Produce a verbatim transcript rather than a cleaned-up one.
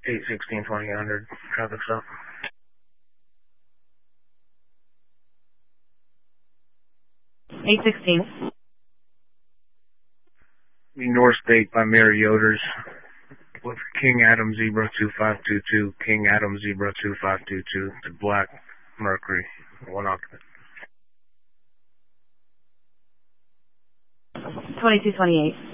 eight sixteen twenty hundred, traffic stop. eight sixteen. North State by Mary Yoder's. With King Adam Zebra two five two two, King Adam Zebra two five two two, to Black Mercury, one occupant. twenty-two twenty-eight.